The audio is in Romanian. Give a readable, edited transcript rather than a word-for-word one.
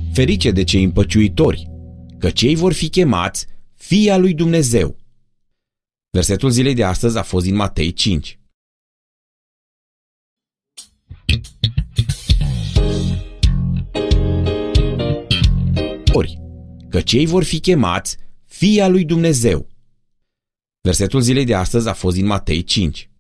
Ferice de cei împăciuitori, căci ei vor fi chemați fii al lui Dumnezeu. Versetul zilei de astăzi a fost din Matei 5. Căci ei vor fi chemați fii al lui Dumnezeu. Versetul zilei de astăzi a fost din Matei 5.